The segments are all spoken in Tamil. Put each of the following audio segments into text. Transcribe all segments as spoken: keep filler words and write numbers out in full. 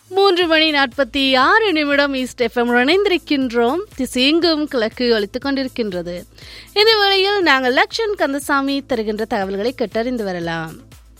மூன்று மணி நாற்பத்தி ஆறு நிமிடம் ஈஸ்ட் எஃப்எம் இணைந்திருக்கின்றோம். திசையெங்கும் கிழக்கு அளித்துக் கொண்டிருக்கின்றது. இந்த வேளையில் நாங்கள் லக்ஷன் கந்தசாமி தருகின்ற தகவல்களை கேட்டறிந்து வரலாம்.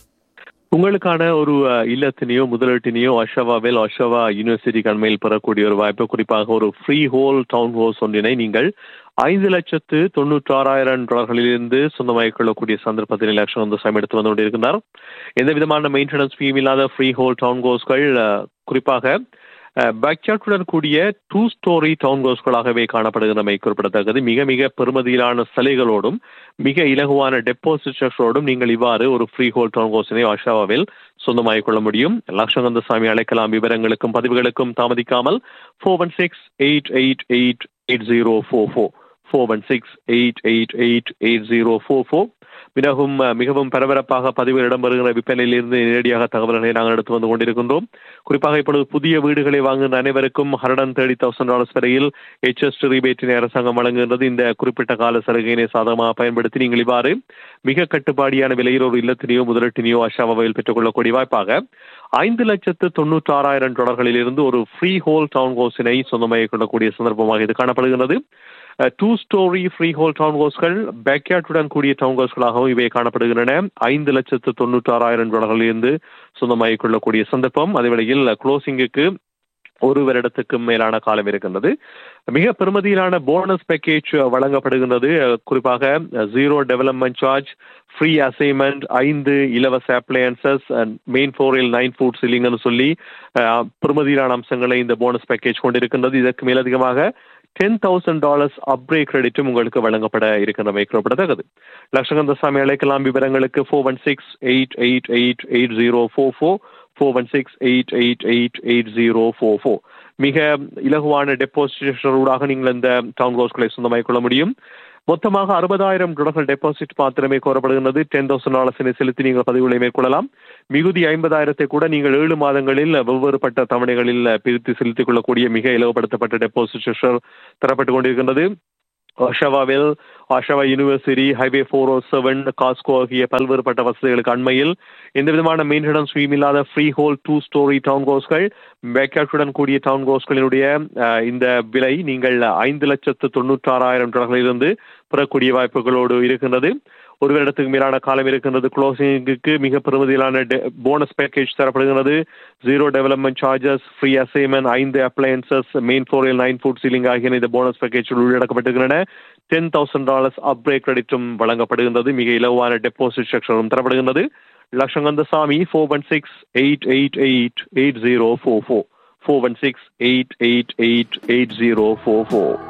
உங்களுக்கான ஒரு இல்லத்தினையோ முதலீட்டினையோ ஒஷாவாவில் ஒஷாவா யூனிவர்சிட்டி கண்மையில் பெறக்கூடிய ஒரு வாய்ப்பு, குறிப்பாக ஒரு ஃப்ரீ ஹோல் டவுன் ஹவுஸ் ஒன்றினை நீங்கள் ஐந்து லட்சத்து தொண்ணூற்றி ஆறாயிரம் டாலர்களிலிருந்து சொந்தமாகிக் கொள்ளக்கூடிய சந்தர்ப்பத்தில் லட்சம் வந்து சமயம் எடுத்து வந்து கொண்டிருக்கிறார். எந்த விதமான மெயின்டெனன்ஸ் ஃபீம் இல்லாத ஃப்ரீ ஹோல் டவுன் ஹவுஸ்கள் குறிப்பாக பேக்யார்டுடன் கூடிய டூ ஸ்டோரி டவுன் ஹவுஸ்களாகவே காணப்படுகிறமை குறிப்பிடத்தக்கது. மிக மிக பெருமதியிலான சலுகைகளோடும் மிக இலகுவான டெபாசிட்டோடும் நீங்கள் இவ்வாறு ஒரு ஃப்ரீ ஹோல் டவுன் ஹவுஸினை ஒஷாவாவில் சொந்தமாகிக் கொள்ள முடியும். லட்சங்கந்தசாமி அழைக்கலாம். விவரங்களுக்கும் பதிவுகளுக்கும் தாமதிக்காமல் four one six eight eight eight eight zero four four four one six eight eight eight eight zero four four மிகவும் மிகவும் பரபரப்பாக பதிவில் இடம்பெறுகிற விற்பனையிலிருந்து நேரடியாக தகவல்களை நாங்கள் எடுத்து வந்து கொண்டிருக்கின்றோம். குறிப்பாக இப்பொழுது புதிய வீடுகளை வாங்குகின்ற அனைவருக்கும் ஹண்ட்ரட் தேர்ட்டி தௌசண்ட் டாலர்ஸ் வரையில் ஹெச்எஸ் ரிபேட்டினை அரசாங்கம் வழங்குகின்றது. இந்த குறிப்பிட்ட கால சலுகையினை சாதகமாக பயன்படுத்தி நீங்கள் இவ்வாறு மிக கட்டுப்பாடியான விலையில் ஒரு இல்லத்தினையோ முதலீட்டினையோ ஒஷாவாவில் பெற்றுக் கொள்ளக்கூடிய வாய்ப்பாக ஐந்து லட்சத்து தொண்ணூற்றி ஆறாயிரம் டாலர்களில் இருந்து ஒரு ஃப்ரீ ஹோல் டவுன் ஹவுஸினை சொந்தமாகிக் கொள்ளக்கூடிய சந்தர்ப்பமாக இது காணப்படுகிறது. Two story free whole down ஹவுஸ்கள் பேக்யார்டுடன் கூடிய டவுன் ஹவுஸ்களாகவும் இவை காணப்படுகின்றன. ஐந்து லட்சத்து தொண்ணூற்றி ஆறாயிரம் டாலர்களில் இருந்து சொந்தமாகிக் கொள்ளக்கூடிய சந்தர்ப்பம். அதே வேளையில் க்ளோசிங்குக்கு ஒரு வருடத்துக்கு மேலான காலம் இருக்கின்றது. மிக பெருமதியிலான போனஸ் பேக்கேஜ் வழங்கப்படுகின்றது. குறிப்பாக zero development charge, free assignment, ஐந்து இலவச அப்ளையன்சஸ், மெயின் ஃபோரில் நைன் ஃபுட் சீலிங்னு சொல்லி பெருமதியிலான அம்சங்களை இந்த போனஸ் பேக்கேஜ் கொண்டிருக்கின்றது. இதற்கு மேலதிகமாக டென் தௌசண்ட் டாலர்ஸ் அப்ரே கிரெடிட்டும் உங்களுக்கு வழங்கப்பட இருக்கின்றமை குறிப்பிடத்தக்கது. லட்சங்கந்தசாமி அழைக்கலாம். விவரங்களுக்கு four one six eight eight eight eight zero four four four one six eight eight eight eight zero four four மிக இலகுவான டெபாசிட்டூடாக நீங்கள் இந்த டவுன் ஹவுஸ்களை சொந்தமாகிக் கொள்ள முடியும். மொத்தமாக அறுபதாயிரம் டாலர்கள் டெபாசிட் மாத்திரமே கோரப்படுகிறது. டென் தௌசண்ட் டாலர்ஸினை செலுத்தி நீங்கள் பதிவுகளை மேற்கொள்ளலாம். மிகுதி ஐம்பதாயிரத்தை கூட நீங்கள் ஏழு மாதங்களில் வெவ்வேறுபட்ட தவணைகளில் பிரித்து செலுத்திக் கொள்ளக்கூடிய மிக இலவுபடுத்தப்பட்ட டெபாசிட் தரப்பட்டுக் கொண்டிருக்கின்றது. ஒஷாவாவில் ஒஷாவா யூனிவர்சிட்டி, ஹைவே ஃபோர் ஓ செவன், காஸ்கோ ஆகிய பல்வேறுபட்ட வசதிகளுக்கு அண்மையில் எந்த விதமான மெயின்டெனன்ஸ் ஃபீம் இல்லாத free whole two story down ஹவுஸ்கள், பேக்யார்டுடன் கூடிய டவுன் ஹவுஸ்களினுடைய இந்த விலை நீங்கள் ஐந்து லட்சத்து தொண்ணூற்றி ஆறாயிரம் டாலர்களிலிருந்து பெறக்கூடிய வாய்ப்புகளோடு இருக்கின்றது. ஒரு வருடத்துக்கு மேலான காலம் இருக்கின்றது. க்ளோசிங்குக்கு மிக பெருமதியிலான போனஸ் பேக்கேஜ் தரப்படுகிறது. Zero development charges, free assignment, ஐந்து அப்ளையன்சஸ், மெயின் ஃபோரில் நைன் ஃபுட் சீலிங் ஆகிய இந்த bonus பேக்கேஜில் உள்ளடக்கப்பட்டிருக்கின்றன. Ten thousand dollars afraid கிரெடிட்டும் வழங்கப்படுகின்றது. மிக இலவான deposit ஸ்ட்ரக்சரும் தரப்படுகின்றது. லட்சங்கந்தசாமி four one six eight eight eight eight zero four four four one six eight eight eight eight zero four four